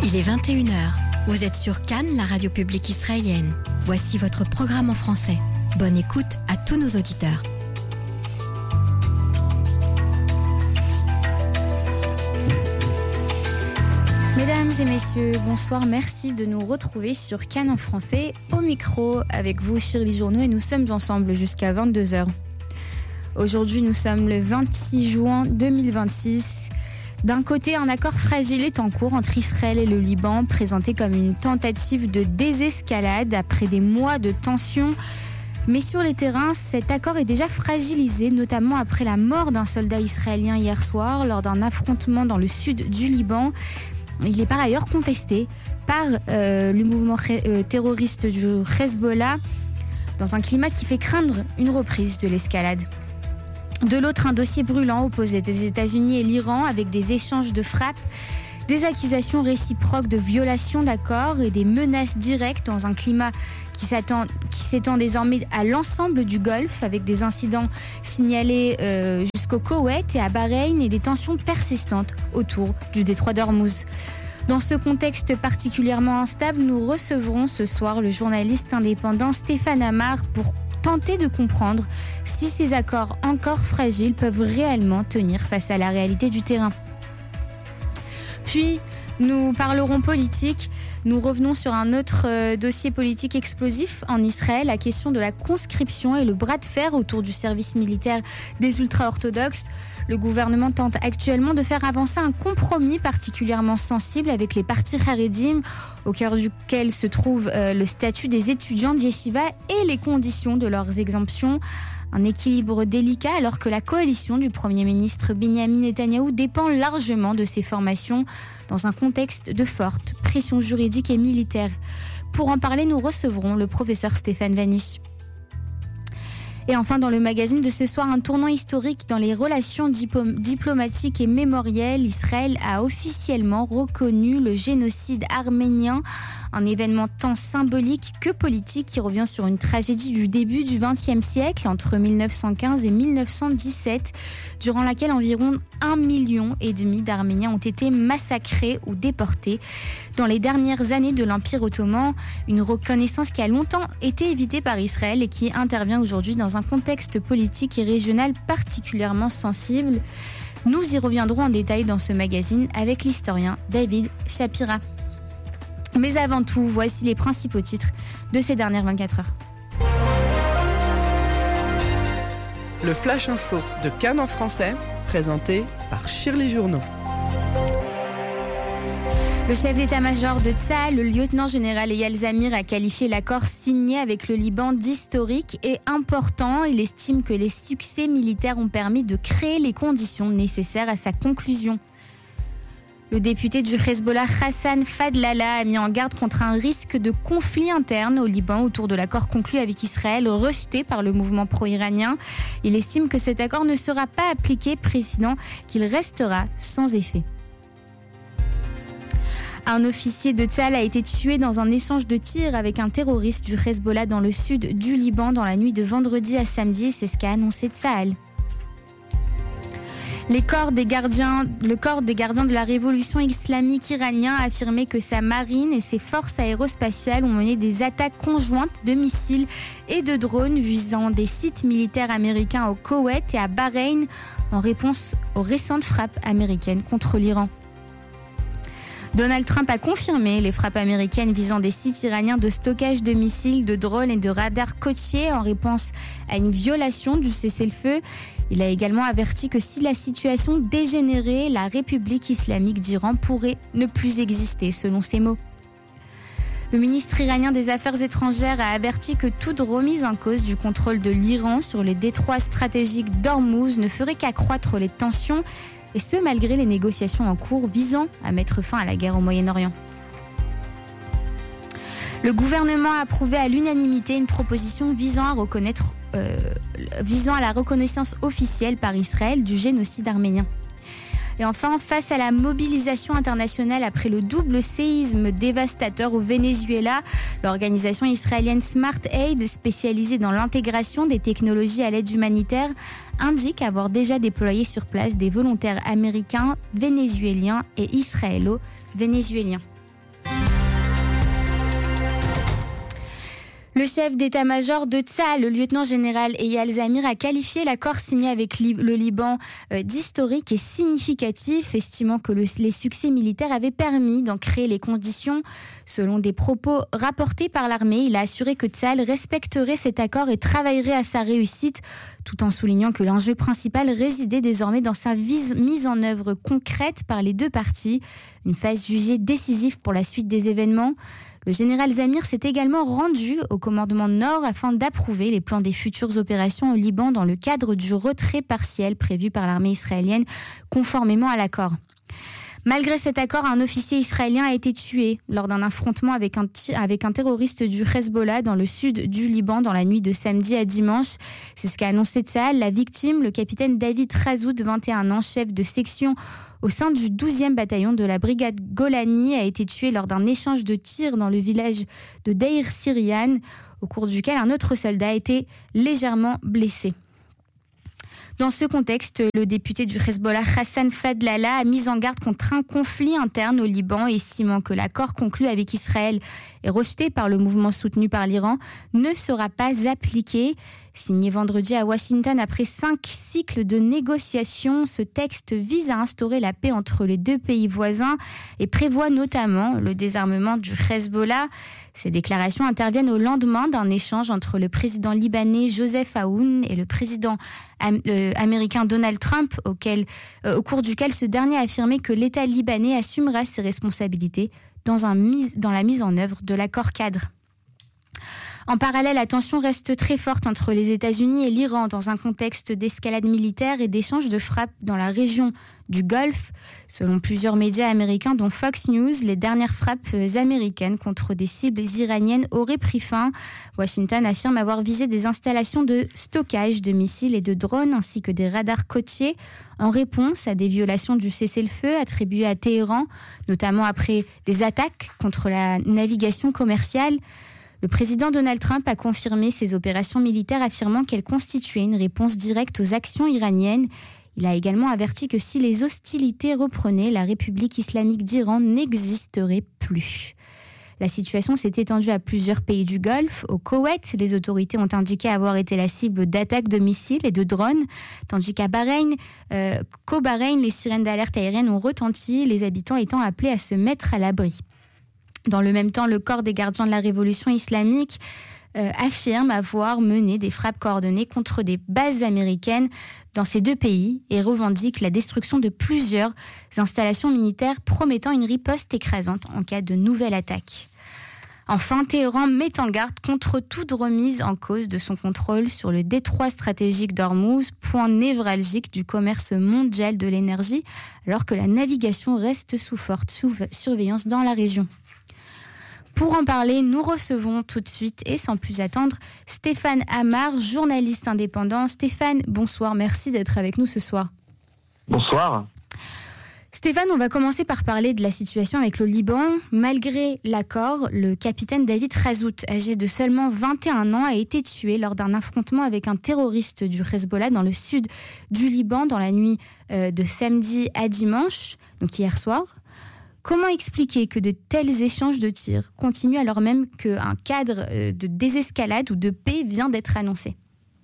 Il est 21h. Vous êtes sur Cannes, la radio publique israélienne. Voici votre programme en français. Bonne écoute à tous nos auditeurs. Mesdames et messieurs, bonsoir, merci de nous retrouver sur Cannes en français, au micro avec vous Shirley Journeau, et nous sommes ensemble jusqu'à 22h. Aujourd'hui, nous sommes le 26 juin 2026. D'un côté, un accord fragile est en cours entre Israël et le Liban, présenté comme une tentative de désescalade après des mois de tensions. Mais sur les terrains, cet accord est déjà fragilisé, notamment après la mort d'un soldat israélien hier soir lors d'un affrontement dans le sud du Liban. Il est par ailleurs contesté par le mouvement terroriste du Hezbollah dans un climat qui fait craindre une reprise de l'escalade. De l'autre, un dossier brûlant oppose les États-Unis et l'Iran avec des échanges de frappes, des accusations réciproques de violation d'accords et des menaces directes dans un climat qui s'étend désormais à l'ensemble du Golfe avec des incidents signalés jusqu'au Koweït et à Bahreïn et des tensions persistantes autour du détroit d'Ormuz. Dans ce contexte particulièrement instable, nous recevrons ce soir le journaliste indépendant Stéphane Amar pour tenter de comprendre si ces accords encore fragiles peuvent réellement tenir face à la réalité du terrain. Puis, nous parlerons politique. Nous revenons sur un autre dossier politique explosif en Israël, la question de la conscription et le bras de fer autour du service militaire des ultra-orthodoxes. Le gouvernement tente actuellement de faire avancer un compromis particulièrement sensible avec les partis Haredim, au cœur duquel se trouve le statut des étudiants de Yeshiva et les conditions de leurs exemptions. Un équilibre délicat alors que la coalition du Premier ministre Benyamin Netanyahou dépend largement de ces formations dans un contexte de forte pression juridique et militaire. Pour en parler, nous recevrons le professeur Stéphane Vanish. Et enfin, dans le magazine de ce soir, un tournant historique dans les relations diplomatiques et mémorielles. Israël a officiellement reconnu le génocide arménien, un événement tant symbolique que politique qui revient sur une tragédie du début du XXe siècle, entre 1915 et 1917, durant laquelle environ 1,5 million d'Arméniens ont été massacrés ou déportés. Dans les dernières années de l'Empire ottoman, une reconnaissance qui a longtemps été évitée par Israël et qui intervient aujourd'hui dans un contexte politique et régional particulièrement sensible. Nous y reviendrons en détail dans ce magazine avec l'historien David Shapira. Mais avant tout, voici les principaux titres de ces dernières 24 heures. Le Flash Info de Cannes en français, présenté par Shirley Journeau. Le chef d'état-major de Tsahal, le lieutenant-général Eyal Zamir, a qualifié l'accord signé avec le Liban d'historique et important. Il estime que les succès militaires ont permis de créer les conditions nécessaires à sa conclusion. Le député du Hezbollah Hassan Fadlallah a mis en garde contre un risque de conflit interne au Liban autour de l'accord conclu avec Israël, rejeté par le mouvement pro-iranien. Il estime que cet accord ne sera pas appliqué, précisant qu'il restera sans effet. Un officier de Tsahal a été tué dans un échange de tirs avec un terroriste du Hezbollah dans le sud du Liban dans la nuit de vendredi à samedi, c'est ce qu'a annoncé Tsahal. Le corps des gardiens de la révolution islamique iranien a affirmé que sa marine et ses forces aérospatiales ont mené des attaques conjointes de missiles et de drones visant des sites militaires américains au Koweït et à Bahreïn en réponse aux récentes frappes américaines contre l'Iran. Donald Trump a confirmé les frappes américaines visant des sites iraniens de stockage de missiles, de drones et de radars côtiers en réponse à une violation du cessez-le-feu. Il a également averti que si la situation dégénérait, la République islamique d'Iran pourrait ne plus exister, selon ses mots. Le ministre iranien des Affaires étrangères a averti que toute remise en cause du contrôle de l'Iran sur les détroits stratégiques d'Ormuz ne ferait qu'accroître les tensions, et ce malgré les négociations en cours visant à mettre fin à la guerre au Moyen-Orient. Le gouvernement a approuvé à l'unanimité une proposition visant à la reconnaissance officielle par Israël du génocide arménien. Et enfin, face à la mobilisation internationale après le double séisme dévastateur au Venezuela, l'organisation israélienne Smart Aid, spécialisée dans l'intégration des technologies à l'aide humanitaire, indique avoir déjà déployé sur place des volontaires américains, vénézuéliens et israélo-vénézuéliens. Le chef d'état-major de Tsahal, le lieutenant-général Eyal Zamir, a qualifié l'accord signé avec le Liban d'historique et significatif, estimant que les succès militaires avaient permis d'en créer les conditions. Selon des propos rapportés par l'armée, il a assuré que Tsahal respecterait cet accord et travaillerait à sa réussite, tout en soulignant que l'enjeu principal résidait désormais dans sa mise en œuvre concrète par les deux parties, une phase jugée décisive pour la suite des événements. Le général Zamir s'est également rendu au commandement Nord afin d'approuver les plans des futures opérations au Liban dans le cadre du retrait partiel prévu par l'armée israélienne conformément à l'accord. Malgré cet accord, un officier israélien a été tué lors d'un affrontement avec un terroriste du Hezbollah dans le sud du Liban dans la nuit de samedi à dimanche. C'est ce qu'a annoncé Tsahal. La victime, le capitaine David Razout, 21 ans, chef de section au sein du 12e bataillon de la brigade Golani, a été tué lors d'un échange de tirs dans le village de Deir Syrian, au cours duquel un autre soldat a été légèrement blessé. Dans ce contexte, le député du Hezbollah, Hassan Fadlallah, a mis en garde contre un conflit interne au Liban, estimant que l'accord conclu avec Israël et rejeté par le mouvement soutenu par l'Iran ne sera pas appliqué. Signé vendredi à Washington après 5 cycles de négociations, ce texte vise à instaurer la paix entre les deux pays voisins et prévoit notamment le désarmement du Hezbollah. Ces déclarations interviennent au lendemain d'un échange entre le président libanais Joseph Aoun et le président américain Donald Trump, au cours duquel ce dernier a affirmé que l'État libanais assumera ses responsabilités dans la mise en œuvre de l'accord cadre. En parallèle, la tension reste très forte entre les États-Unis et l'Iran dans un contexte d'escalade militaire et d'échanges de frappes dans la région du Golfe. Selon plusieurs médias américains, dont Fox News, les dernières frappes américaines contre des cibles iraniennes auraient pris fin. Washington affirme avoir visé des installations de stockage de missiles et de drones ainsi que des radars côtiers en réponse à des violations du cessez-le-feu attribuées à Téhéran, notamment après des attaques contre la navigation commerciale. Le président Donald Trump a confirmé ces opérations militaires, affirmant qu'elles constituaient une réponse directe aux actions iraniennes. Il a également averti que si les hostilités reprenaient, la République islamique d'Iran n'existerait plus. La situation s'est étendue à plusieurs pays du Golfe. Au Koweït, les autorités ont indiqué avoir été la cible d'attaques de missiles et de drones, tandis qu'au Bahreïn, les sirènes d'alerte aérienne ont retenti, les habitants étant appelés à se mettre à l'abri. Dans le même temps, le corps des gardiens de la révolution islamique affirme avoir mené des frappes coordonnées contre des bases américaines dans ces deux pays et revendique la destruction de plusieurs installations militaires, promettant une riposte écrasante en cas de nouvelle attaque. Enfin, Téhéran met en garde contre toute remise en cause de son contrôle sur le détroit stratégique d'Ormuz, point névralgique du commerce mondial de l'énergie, alors que la navigation reste sous forte surveillance dans la région. Pour en parler, nous recevons tout de suite et sans plus attendre Stéphane Amar, journaliste indépendant. Stéphane, bonsoir, merci d'être avec nous ce soir. Bonsoir. Stéphane, on va commencer par parler de la situation avec le Liban. Malgré l'accord, le capitaine David Razout, âgé de seulement 21 ans, a été tué lors d'un affrontement avec un terroriste du Hezbollah dans le sud du Liban dans la nuit de samedi à dimanche, donc hier soir. Comment expliquer que de tels échanges de tirs continuent alors même qu'un cadre de désescalade ou de paix vient d'être annoncé ?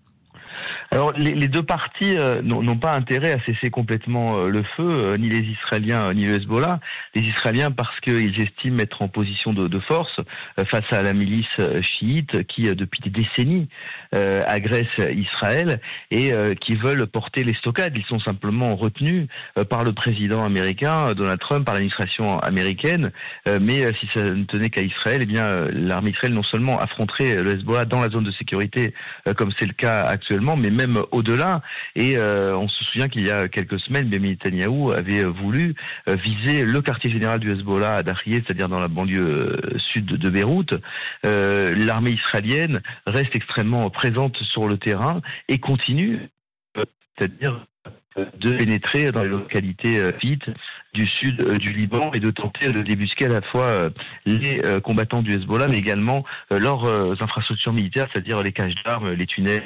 Alors, les deux parties n'ont pas intérêt à cesser complètement le feu, ni les Israéliens ni le Hezbollah. Les Israéliens parce qu'ils estiment être en position de force face à la milice chiite qui, depuis des décennies, agresse Israël et qui veulent porter les stockades. Ils sont simplement retenus par le président américain, Donald Trump, par l'administration américaine. Mais si ça ne tenait qu'à Israël, eh bien, l'armée israélienne non seulement affronterait le Hezbollah dans la zone de sécurité, comme c'est le cas actuellement, mais même au-delà. Et on se souvient qu'il y a quelques semaines, Benjamin Netanyahou avait voulu viser le quartier général du Hezbollah à Dahrieh, c'est-à-dire dans la banlieue sud de Beyrouth. L'armée israélienne reste extrêmement présente sur le terrain et continue, c'est-à-dire de pénétrer dans les localités vides du sud du Liban et de tenter de débusquer à la fois les combattants du Hezbollah, mais également leurs infrastructures militaires, c'est-à-dire les caches d'armes, les tunnels,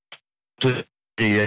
et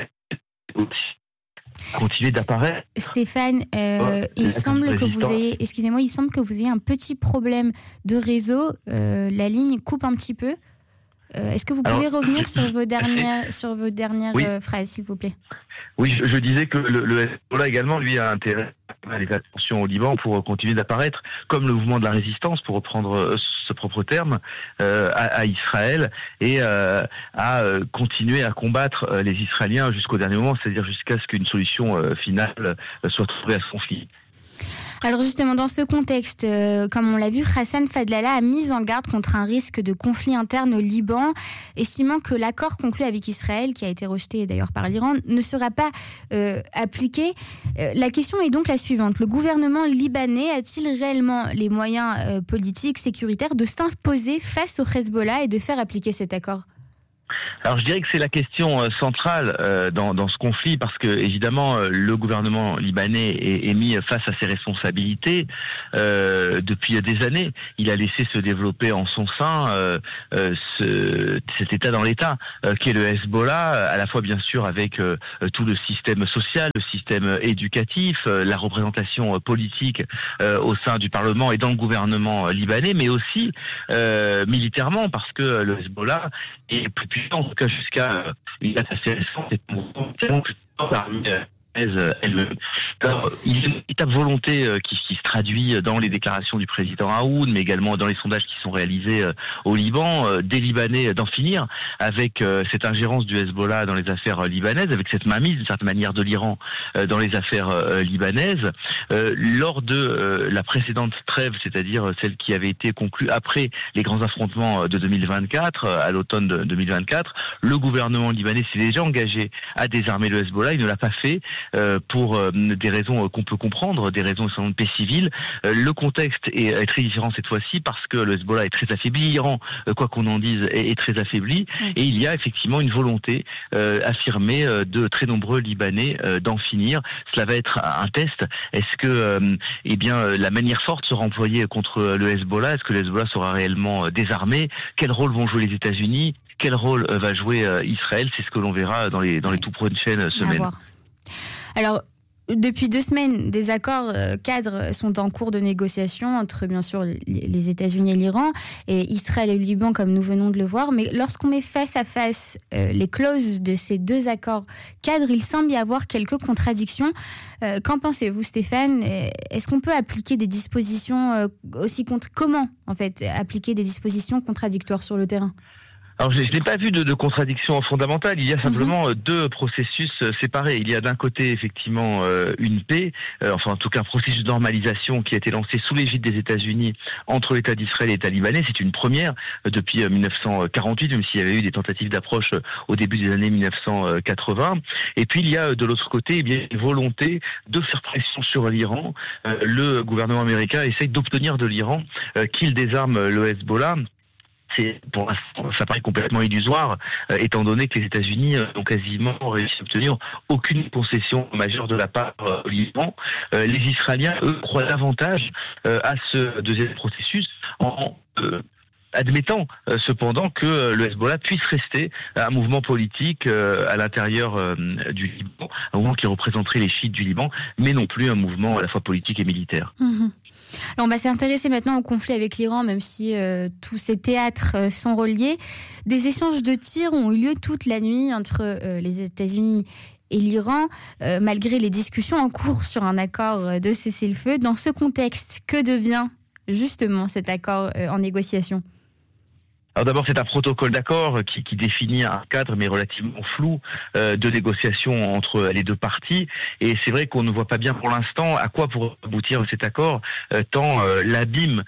continuer d'apparaître. Stéphane, il semble que vous ayez un petit problème de réseau. La ligne coupe un petit peu. Est-ce que vous pouvez revenir sur vos dernières phrases, s'il vous plaît ? Oui, je disais que le Hezbollah également, lui, a intérêt à les attentions au Liban pour continuer d'apparaître comme le mouvement de la résistance, pour reprendre ce propre terme, à Israël et à continuer à combattre les Israéliens jusqu'au dernier moment, c'est-à-dire jusqu'à ce qu'une solution finale soit trouvée à ce conflit. Alors justement, dans ce contexte, comme on l'a vu, Hassan Fadlallah a mis en garde contre un risque de conflit interne au Liban, estimant que l'accord conclu avec Israël, qui a été rejeté d'ailleurs par l'Iran, ne sera pas appliqué. La question est donc la suivante. Le gouvernement libanais a-t-il réellement les moyens politiques, sécuritaires de s'imposer face au Hezbollah et de faire appliquer cet accord ? Alors je dirais que c'est la question centrale dans ce conflit, parce que évidemment le gouvernement libanais est mis face à ses responsabilités depuis des années. Il a laissé se développer en son sein cet État dans l'État qui est le Hezbollah, à la fois bien sûr avec tout le système social, le système éducatif, la représentation politique au sein du Parlement et dans le gouvernement libanais, mais aussi militairement, parce que le Hezbollah est plus puissant, en tout cas jusqu'à une date assez récente, c'est parmi elle-même. Alors, il y a une véritable volonté qui se traduit dans les déclarations du président Aoun, mais également dans les sondages qui sont réalisés au Liban, des Libanais d'en finir avec cette ingérence du Hezbollah dans les affaires libanaises, avec cette mainmise d'une certaine manière de l'Iran dans les affaires libanaises. Lors de la précédente trêve, c'est-à-dire celle qui avait été conclue après les grands affrontements de 2024, à l'automne de 2024, le gouvernement libanais s'est déjà engagé à désarmer le Hezbollah. Il ne l'a pas fait pour des raisons qu'on peut comprendre, des raisons de paix civile. Le contexte est très différent cette fois-ci parce que le Hezbollah est très affaibli, l'Iran, quoi qu'on en dise, est très affaibli, et il y a effectivement une volonté affirmée de très nombreux Libanais d'en finir. Cela va être un test. Est-ce que la manière forte sera employée contre le Hezbollah? Est-ce que le Hezbollah sera réellement désarmé? Quel rôle vont jouer les États-Unis? Quel rôle va jouer Israël? C'est ce que l'on verra dans les tout prochaines semaines. Alors, depuis 2 semaines, des accords cadres sont en cours de négociation entre, bien sûr, les États-Unis et l'Iran, et Israël et le Liban, comme nous venons de le voir. Mais lorsqu'on met face à face les clauses de ces 2 accords cadres, il semble y avoir quelques contradictions. Qu'en pensez-vous, Stéphane? Est-ce qu'on peut appliquer des dispositions comment, en fait, appliquer des dispositions contradictoires sur le terrain? Alors, je n'ai pas vu de contradiction fondamentale. Il y a simplement 2 processus séparés. Il y a d'un côté, effectivement, une paix, en tout cas un processus de normalisation qui a été lancé sous l'égide des États-Unis entre l'État d'Israël et l'État libanais. C'est une première depuis 1948, même s'il y avait eu des tentatives d'approche au début des années 1980. Et puis, il y a de l'autre côté, une volonté de faire pression sur l'Iran. Le gouvernement américain essaye d'obtenir de l'Iran qu'il désarme le Hezbollah. Pour l'instant, ça paraît complètement illusoire, étant donné que les États-Unis n'ont quasiment réussi à obtenir aucune concession majeure de la part du Liban. Les Israéliens, eux, croient davantage à ce deuxième processus en admettant cependant que le Hezbollah puisse rester un mouvement politique à l'intérieur du Liban, un mouvement qui représenterait les chiites du Liban, mais non plus un mouvement à la fois politique et militaire. Alors on va s'intéresser maintenant au conflit avec l'Iran, même si tous ces théâtres sont reliés. Des échanges de tirs ont eu lieu toute la nuit entre les États-Unis et l'Iran, malgré les discussions en cours sur un accord de cessez-le-feu. Dans ce contexte, que devient justement cet accord en négociation ? Alors d'abord, c'est un protocole d'accord qui définit un cadre, mais relativement flou, de négociation entre les 2 parties. Et c'est vrai qu'on ne voit pas bien pour l'instant à quoi pourrait aboutir cet accord, tant l'abîme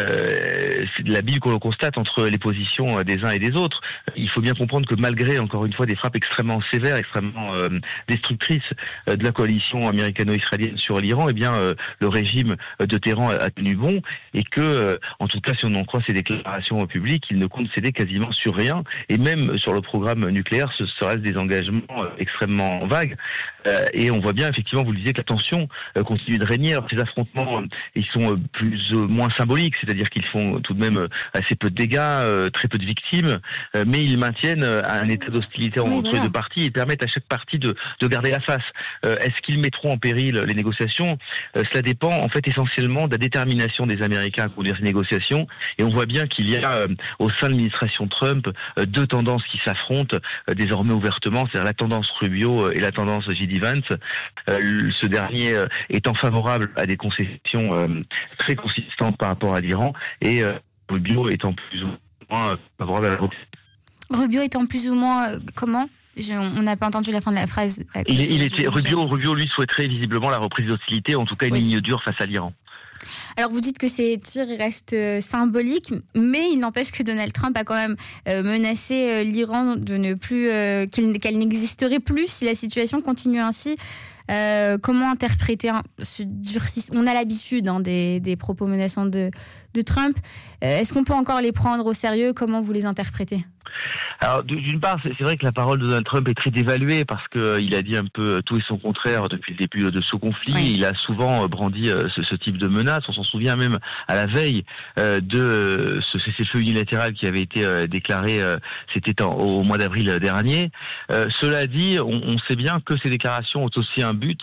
que l'on constate entre les positions des uns et des autres. Il faut bien comprendre que malgré, encore une fois, des frappes extrêmement sévères, extrêmement destructrices de la coalition américano-israélienne sur l'Iran, le régime de Téhéran a tenu bon, et que, en tout cas, si on en croit ses déclarations publiques, il ne compte céder quasiment sur rien, et même sur le programme nucléaire, ce reste des engagements extrêmement vagues. Et on voit bien, effectivement, vous le disiez, que la tension continue de régner. Alors, ces affrontements, ils sont plus ou moins symboliques, c'est-à-dire qu'ils font tout de même assez peu de dégâts, très peu de victimes, mais ils maintiennent un état d'hostilité entre les 2 parties et permettent à chaque partie de garder la face. Est-ce qu'ils mettront en péril les négociations? Cela dépend, en fait, essentiellement de la détermination des Américains à conduire ces négociations, et on voit bien qu'il y a au sein sein de l'administration Trump, deux tendances qui s'affrontent désormais ouvertement, c'est-à-dire la tendance Rubio et la tendance J.D. Vance. Ce dernier étant favorable à des concessions très consistantes par rapport à l'Iran, et Rubio étant plus ou moins favorable à la reprise. Rubio étant plus ou moins comment ? On n'a pas entendu la fin de la phrase. Rubio, lui, souhaiterait visiblement la reprise d'hostilité, en tout cas une ligne dure face à l'Iran. Alors vous dites que ces tirs restent symboliques, mais il n'empêche que Donald Trump a quand même menacé l'Iran de ne plus, qu'elle n'existerait plus si la situation continue ainsi. Comment interpréter ce durcissement ? On a l'habitude des propos menaçants de Trump. Est-ce qu'on peut encore les prendre au sérieux ? Comment vous les interprétez ? Alors, d'une part, c'est vrai que la parole de Donald Trump est très dévaluée parce qu'il a dit un peu tout et son contraire depuis le début de ce conflit. Oui. Il a souvent brandi ce type de menace. On s'en souvient même à la veille de ce cessez-le-feu unilatéral qui avait été déclaré, c'était au mois d'avril dernier. Cela dit, on sait bien que ces déclarations ont aussi un but,